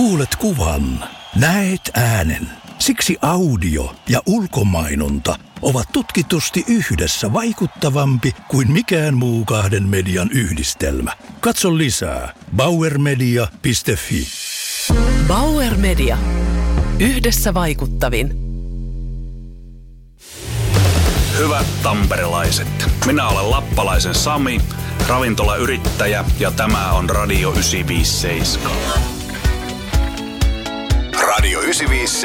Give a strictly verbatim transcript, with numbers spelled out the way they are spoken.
Kuulet kuvan, näet äänen. Siksi audio ja ulkomainonta ovat tutkitusti yhdessä vaikuttavampi kuin mikään muu kahden median yhdistelmä. Katso lisää bauer media piste fi. Bauer Media. Yhdessä vaikuttavin. Hyvät tamperelaiset, minä olen lappalaisen Sami, ravintolayrittäjä ja tämä on Radio yhdeksänsataaviisikymmentäseitsemän. Radio yhdeksänsataaviisikymmentäseitsemän.